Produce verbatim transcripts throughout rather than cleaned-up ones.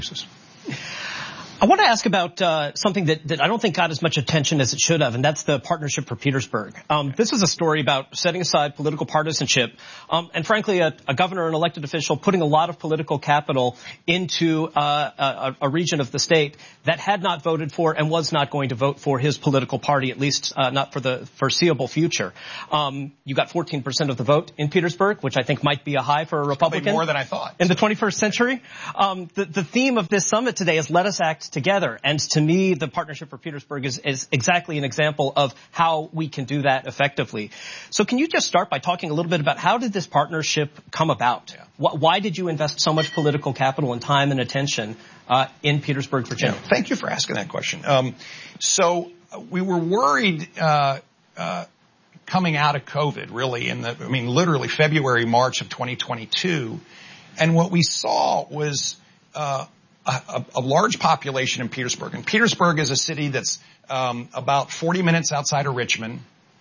I want to ask about uh, something that, that I don't think got as much attention as it should have, and that's the Partnership for Petersburg. Um, this is a story about setting aside political partisanship um, and, frankly, a, a governor and elected official putting a lot of political capital into uh, a, a region of the state that had not voted for and was not going to vote for his political party, at least uh, not for the foreseeable future. Um, you got fourteen percent of the vote in Petersburg, which I think might be a high for a Republican. Probably more than I thought. In the twenty-first century. Um, the, the theme of this summit today is let us act together. And to me, the Partnership for Petersburg is, is exactly an example of how we can do that effectively. So can you just start by talking a little bit about how did this partnership come about? Yeah. Why did you invest so much political capital and time and attention uh, in Petersburg, Virginia? Yeah, thank you for asking that question. Um, so we were worried uh, uh, coming out of COVID, really, in the, I mean, literally February, March of twenty twenty-two. And what we saw was uh, A, a large population in Petersburg. And Petersburg is a city that's um, about forty minutes outside of Richmond.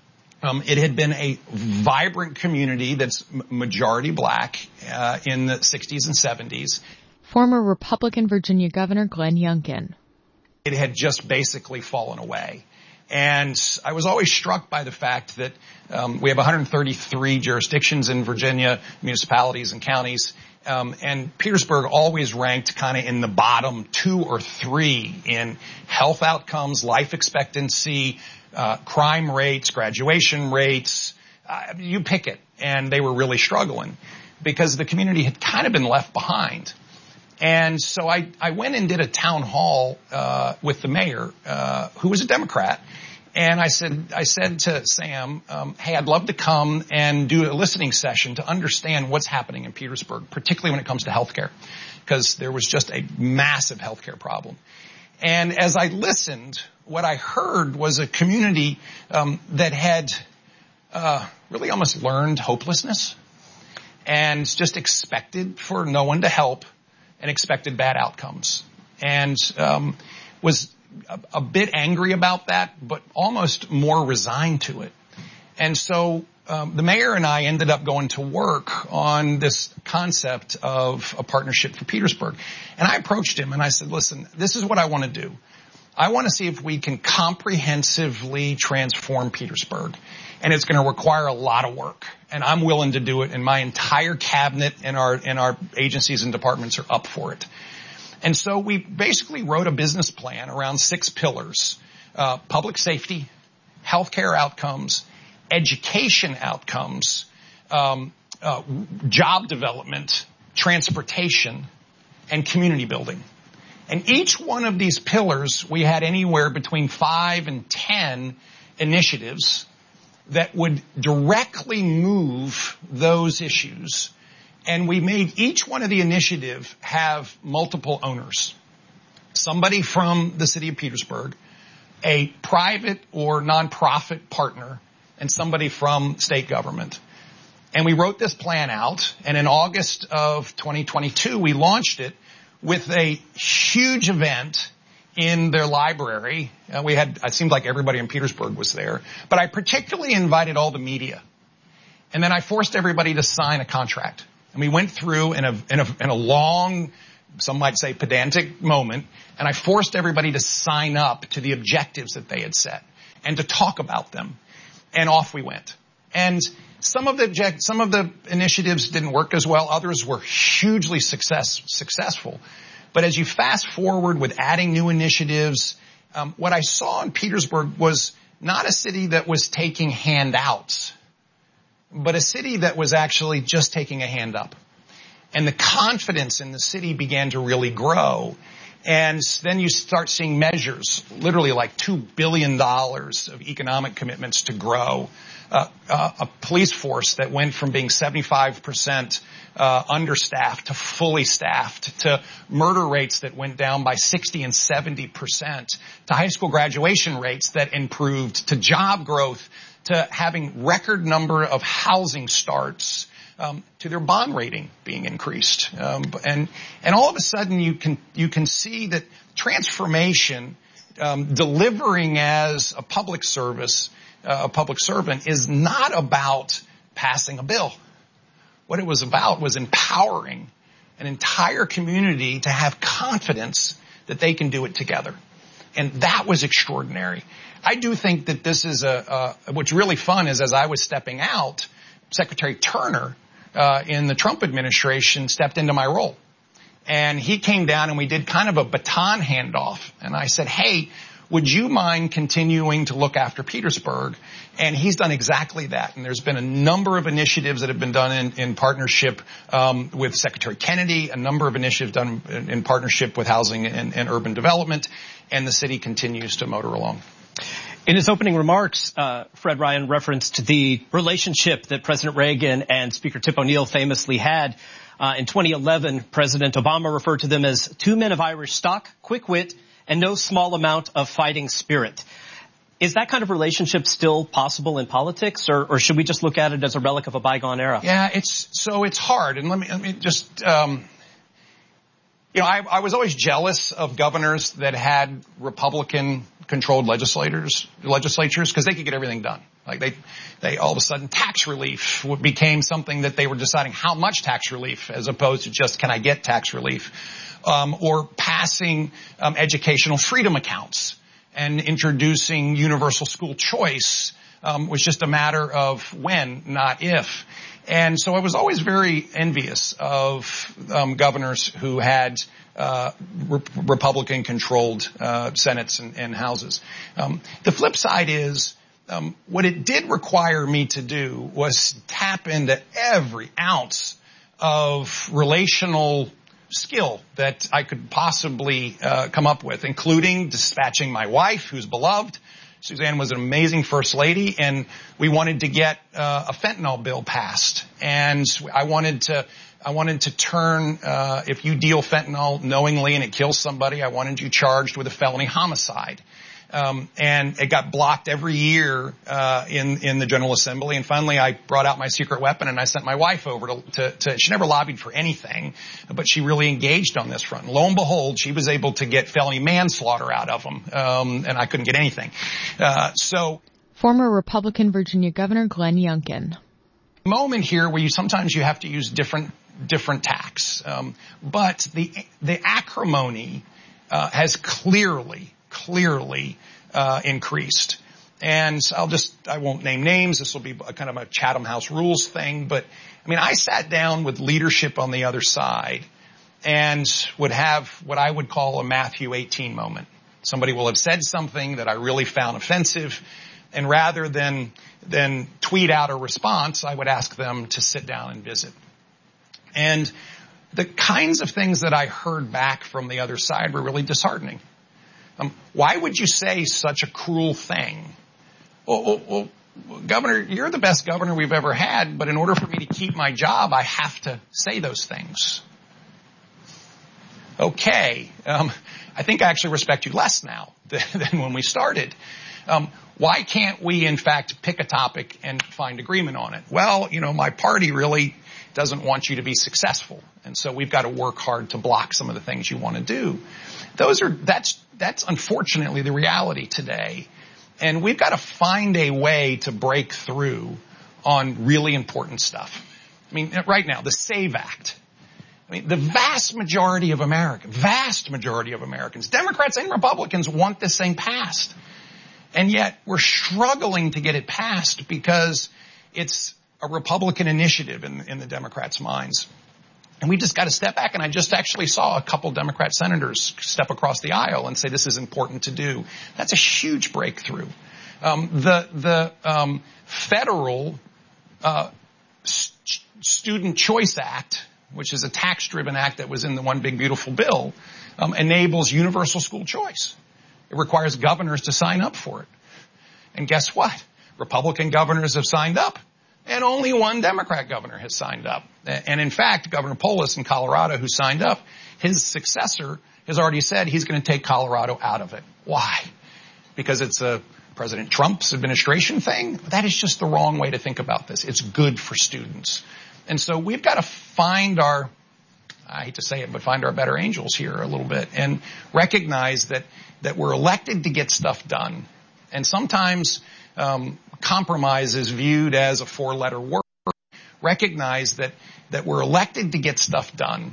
Um, it had been a vibrant community that's majority black uh, in the sixties and seventies. Former Republican Virginia Governor Glenn Youngkin. It had just basically fallen away. And I was always struck by the fact that um, we have one hundred thirty-three jurisdictions in Virginia, municipalities and counties. Um, and Petersburg always ranked kind of in the bottom two or three in health outcomes, life expectancy, uh, crime rates, graduation rates. Uh, you pick it. And they were really struggling because the community had kind of been left behind. And so I, I went and did a town hall uh, with the mayor, uh, who was a Democrat. And I said, I said to Sam, um, hey, I'd love to come and do a listening session to understand what's happening in Petersburg, particularly when it comes to healthcare, because there was just a massive healthcare problem. And as I listened, what I heard was a community um, that had uh, really almost learned hopelessness and just expected for no one to help and expected bad outcomes, and um, was a, a bit angry about that, but almost more resigned to it. And so um, the mayor and I ended up going to work on this concept of a partnership for Petersburg. And I approached him and I said, listen, this is what I want to do. I want to see if we can comprehensively transform Petersburg. And it's going to require a lot of work. And I'm willing to do it, and my entire cabinet and our and our agencies and departments are up for it. And so we basically wrote a business plan around six pillars: uh, public safety, healthcare outcomes, education outcomes, um, uh, job development, transportation, and community building. And each one of these pillars, we had anywhere between five and ten initiatives that would directly move those issues. And we made each one of the initiative have multiple owners. Somebody from the city of Petersburg, a private or nonprofit partner, and somebody from state government. And we wrote this plan out, and in August of twenty twenty-two, we launched it with a huge event in their library. Uh, we had, it seemed like everybody in Petersburg was there, but I particularly invited all the media. And then I forced everybody to sign a contract. And we went through in a, in a, in a long, some might say pedantic moment, and I forced everybody to sign up to the objectives that they had set and to talk about them. And off we went. And some of the, some of the initiatives didn't work as well. Others were hugely success, successful. But as you fast forward with adding new initiatives, um, what I saw in Petersburg was not a city that was taking handouts, but a city that was actually just taking a hand up. And the confidence in the city began to really grow. And then you start seeing measures, literally like two billion dollars of economic commitments to grow. Uh, uh, a police force that went from being seventy-five percent uh, understaffed to fully staffed, to murder rates that went down by sixty and seventy percent, to high school graduation rates that improved, to job growth, to having record number of housing starts, um, to their bond rating being increased. Um, and, and all of a sudden you can, you can see that transformation, um, delivering as a public service, uh, a public servant, is not about passing a bill. What it was about was empowering an entire community to have confidence that they can do it together. And that was extraordinary. I do think that this is a, uh, what's really fun is as I was stepping out, Secretary Turner, uh, in the Trump administration stepped into my role. And he came down and we did kind of a baton handoff. And I said, hey, would you mind continuing to look after Petersburg? And he's done exactly that. And there's been a number of initiatives that have been done in, in partnership um, with Secretary Kennedy, a number of initiatives done in, in partnership with Housing and, and Urban Development, and the city continues to motor along. In his opening remarks, uh, Fred Ryan referenced the relationship that President Reagan and Speaker Tip O'Neill famously had. Uh, in twenty eleven, President Obama referred to them as two men of Irish stock, quick wit, and no small amount of fighting spirit. Is that kind of relationship still possible in politics, or, or should we just look at it as a relic of a bygone era? Yeah, it's so it's hard. And let me, let me just, um, you know, I, I was always jealous of governors that had Republican-controlled legislators, legislatures, because they could get everything done. Like they, they all of a sudden tax relief became something that they were deciding how much tax relief as opposed to just can I get tax relief, um, or passing um, educational freedom accounts and introducing universal school choice um, was just a matter of when, not if. And so I was always very envious of um, governors who had uh, re- Republican-controlled uh, senates and, and houses. Um, the flip side is, Um, what it did require me to do was tap into every ounce of relational skill that I could possibly uh, come up with, including dispatching my wife, who's beloved. Suzanne was an amazing first lady, and we wanted to get uh, a fentanyl bill passed. And I wanted to, I wanted to turn, uh, if you deal fentanyl knowingly and it kills somebody, I wanted you charged with a felony homicide. Um, and it got blocked every year uh, in in the General Assembly. And finally, I brought out my secret weapon and I sent my wife over to, to, to. She never lobbied for anything, but she really engaged on this front. And lo and behold, she was able to get felony manslaughter out of them, um, and I couldn't get anything. Uh, so, former Republican Virginia Governor Glenn Youngkin. Moment here where you sometimes you have to use different different tacks, um, but the the acrimony uh, has clearly. clearly uh, increased. And I'll just, I won't name names. This will be a kind of a Chatham House Rules thing. But, I mean, I sat down with leadership on the other side and would have what I would call a Matthew eighteen moment. Somebody will have said something that I really found offensive. And rather than, than tweet out a response, I would ask them to sit down and visit. And the kinds of things that I heard back from the other side were really disheartening. Um, why would you say such a cruel thing? Well, well, well, Governor, you're the best governor we've ever had, but in order for me to keep my job, I have to say those things. Okay, um, I think I actually respect you less now than, than when we started. Um, why can't we, in fact, pick a topic and find agreement on it? Well, you know, my party really doesn't want you to be successful, and so we've got to work hard to block some of the things you want to do. Those are, that's, that's unfortunately the reality today. And we've got to find a way to break through on really important stuff. I mean, right now, the SAVE Act. I mean, the vast majority of Americans, vast majority of Americans, Democrats and Republicans want this thing passed. And yet we're struggling to get it passed because it's a Republican initiative in, in the Democrats' minds. And we just got to step back. And I just actually saw a couple Democrat senators step across the aisle and say this is important to do. That's a huge breakthrough. Um, the the um, federal uh, St- Student Choice Act, which is a tax-driven act that was in the One Big Beautiful Bill, um, enables universal school choice. It requires governors to sign up for it. And guess what? Republican governors have signed up. And only one Democrat governor has signed up. And in fact, Governor Polis in Colorado, who signed up, his successor has already said he's going to take Colorado out of it. Why? Because it's a President Trump's administration thing? That is just the wrong way to think about this. It's good for students. And so we've got to find our, I hate to say it, but find our better angels here a little bit and recognize that, that we're elected to get stuff done. And sometimes um, compromise is viewed as a four-letter word. Recognize that, that we're elected to get stuff done.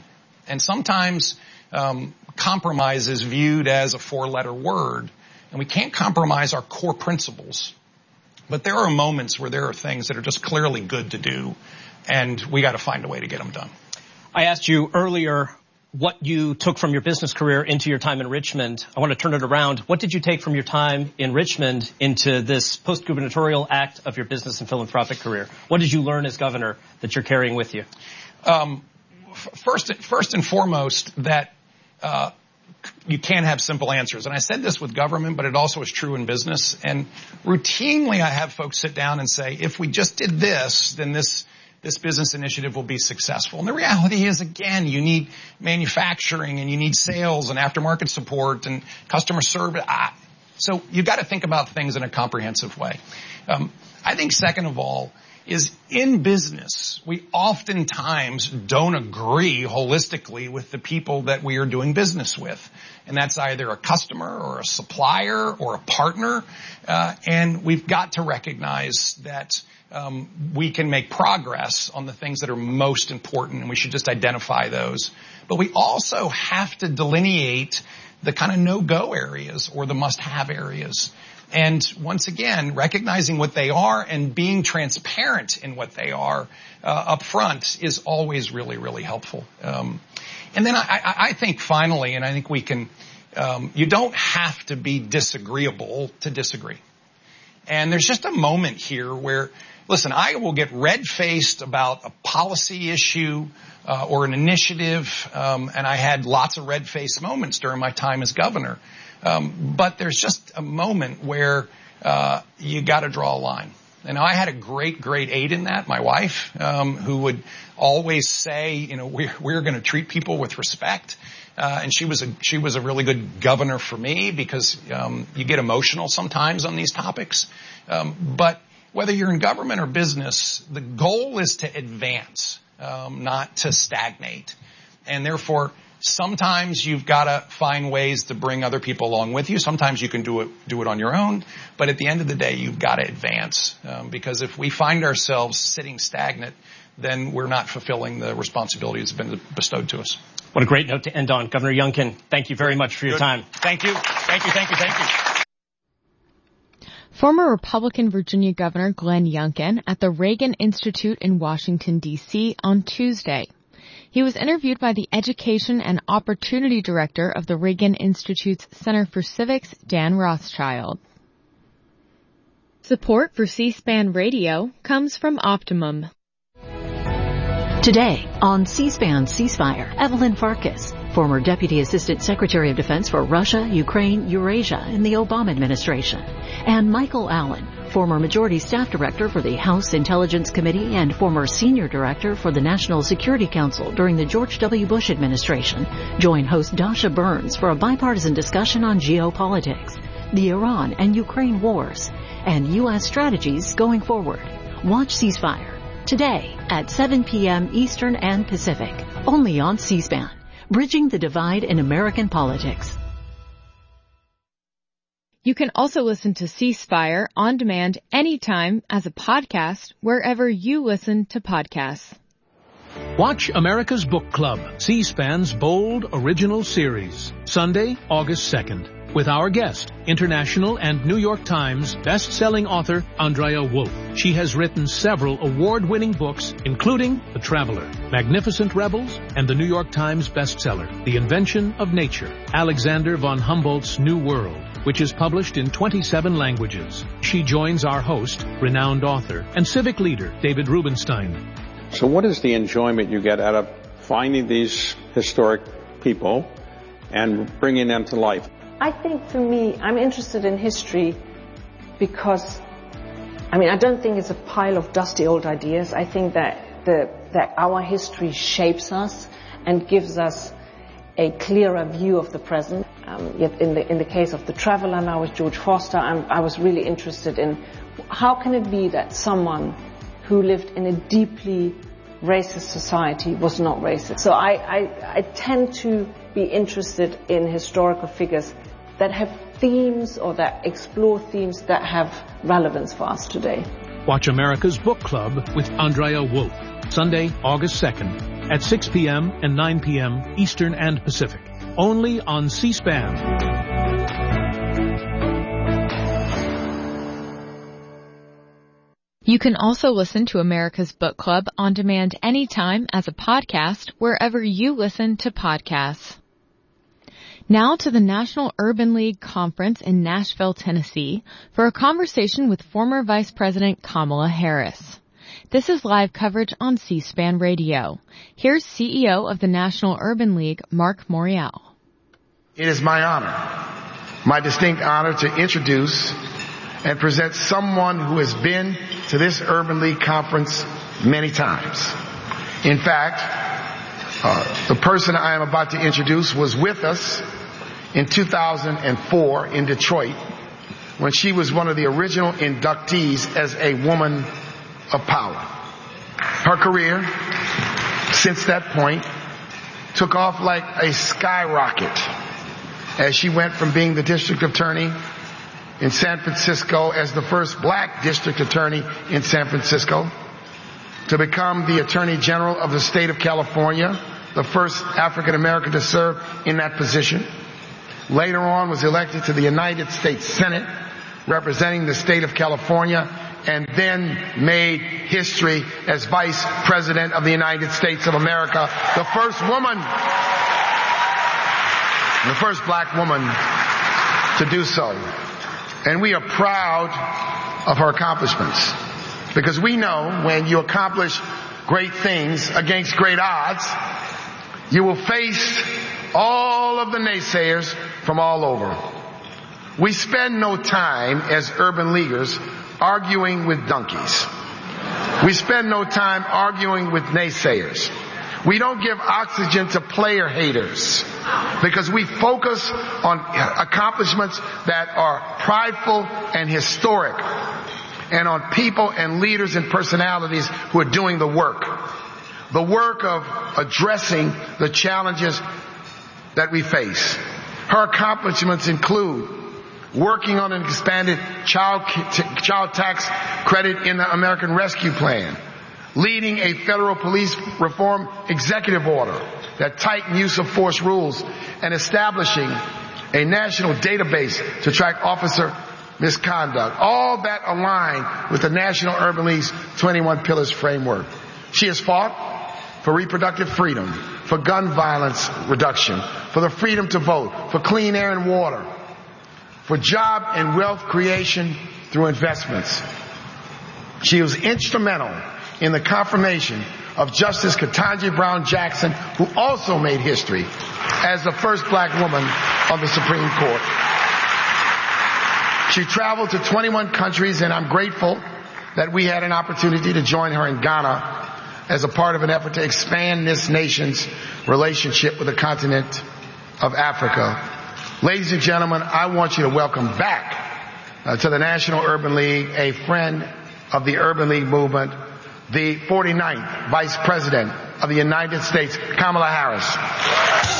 And sometimes um, compromise is viewed as a four-letter word, and we can't compromise our core principles. But there are moments where there are things that are just clearly good to do, and we got to find a way to get them done. I asked you earlier what you took from your business career into your time in Richmond. I want to turn it around. What did you take from your time in Richmond into this post-gubernatorial act of your business and philanthropic career? What did you learn as governor that you're carrying with you? Um, f- first, first and foremost, that uh, you can't have simple answers. And I said this with government, but it also is true in business. And routinely I have folks sit down and say, if we just did this, then this this business initiative will be successful. And the reality is, again, you need manufacturing and you need sales and aftermarket support and customer service. Ah, so you've got to think about things in a comprehensive way. Um, I think second of all is in business, we oftentimes don't agree holistically with the people that we are doing business with. And that's either a customer or a supplier or a partner. Uh, and we've got to recognize that um, we can make progress on the things that are most important, and we should just identify those. But we also have to delineate the kind of no-go areas or the must-have areas. And once again, recognizing what they are and being transparent in what they are uh, up front is always really, really helpful. Um, and then I, I think finally, and I think we can, um, you don't have to be disagreeable to disagree. And there's just a moment here where, listen, I will get red-faced about a policy issue uh, or an initiative, um, and I had lots of red-faced moments during my time as governor. Um, but there's just a moment where uh, you got to draw a line. And I had a great, great aide in that, my wife, um, who would always say, you know, we're, we're going to treat people with respect. Uh, and she was a she was a really good governor for me because um, you get emotional sometimes on these topics. Um, but whether you're in government or business, the goal is to advance, um, not to stagnate. And therefore, sometimes you've got to find ways to bring other people along with you. Sometimes you can do it do it on your own. But at the end of the day, you've got to advance. Um, because if we find ourselves sitting stagnant, then we're not fulfilling the responsibilities that have been bestowed to us. What a great note to end on. Governor Youngkin, thank you very much for your Good. time. Thank you. Thank you. Thank you. Thank you. Former Republican Virginia Governor Glenn Youngkin at the Reagan Institute in Washington, D C on Tuesday. He was interviewed by the Education and Opportunity Director of the Reagan Institute's Center for Civics, Dan Rothschild. Support for C-SPAN Radio comes from Optimum. Today on C-SPAN Ceasefire, Evelyn Farkas, former Deputy Assistant Secretary of Defense for Russia, Ukraine, Eurasia in the Obama administration, and Michael Allen, former Majority Staff Director for the House Intelligence Committee and former Senior Director for the National Security Council during the George W. Bush administration, join host Dasha Burns for a bipartisan discussion on geopolitics, the Iran and Ukraine wars, and U S strategies going forward. Watch Ceasefire today at seven p.m. Eastern and Pacific, only on C-SPAN, bridging the divide in American politics. You can also listen to Ceasefire on demand anytime as a podcast wherever you listen to podcasts. Watch America's Book Club, C-SPAN's bold original series, Sunday, August second, with our guest, international and New York Times best-selling author Andrea Wolf. She has written several award-winning books, including The Traveler, Magnificent Rebels, and the New York Times bestseller, The Invention of Nature, Alexander von Humboldt's New World, which is published in twenty-seven languages. She joins our host, renowned author, and civic leader, David Rubenstein. So what is the enjoyment you get out of finding these historic people and bringing them to life? I think for me, I'm interested in history because, I mean, I don't think it's a pile of dusty old ideas. I think that the, that our history shapes us and gives us a clearer view of the present. Um, yet in the in the case of The Traveler, now with George Foster, I'm, I was really interested in how can it be that someone who lived in a deeply racist society was not racist. So I, I, I tend to be interested in historical figures that have themes or that explore themes that have relevance for us today. Watch America's Book Club with Andrea Wolf, Sunday, August second. at six p.m. and nine p.m. Eastern and Pacific. Only on C-SPAN. You can also listen to America's Book Club on demand anytime as a podcast wherever you listen to podcasts. Now to the National Urban League Conference in Nashville, Tennessee, for a conversation with former Vice President Kamala Harris. This is live coverage on C-SPAN Radio. Here's C E O of the National Urban League, Mark Morial. It is my honor, my distinct honor, to introduce and present someone who has been to this Urban League conference many times. In fact, uh, the person I am about to introduce was with us in two thousand four in Detroit when she was one of the original inductees as a woman of power. Her career, since that point, took off like a skyrocket as she went from being the district attorney in San Francisco as the first black district attorney in San Francisco to become the Attorney General of the state of California, the first African American to serve in that position. Later on was elected to the United States Senate representing the state of California, and then made history as Vice President of the United States of America, the first woman, the first black woman to do so. And we are proud of her accomplishments, because we know when you accomplish great things against great odds, you will face all of the naysayers from all over. We spend no time as urban leaguers arguing with donkeys. We spend no time arguing with naysayers. We don't give oxygen to player haters, because we focus on accomplishments that are prideful and historic, and on people and leaders and personalities who are doing the work. The work of addressing the challenges that we face. Her accomplishments include working on an expanded child, child tax credit in the American Rescue Plan, leading a federal police reform executive order that tightened use of force rules, and establishing a national database to track officer misconduct. All that aligned with the National Urban League's twenty-one Pillars framework. She has fought for reproductive freedom, for gun violence reduction, for the freedom to vote, for clean air and water, for job and wealth creation through investments. She was instrumental in the confirmation of Justice Ketanji Brown Jackson, who also made history as the first black woman on the Supreme Court. She traveled to twenty-one countries, and I'm grateful that we had an opportunity to join her in Ghana as a part of an effort to expand this nation's relationship with the continent of Africa. Ladies and gentlemen, I want you to welcome back uh, to the National Urban League a friend of the Urban League movement, the forty-ninth Vice President of the United States, Kamala Harris.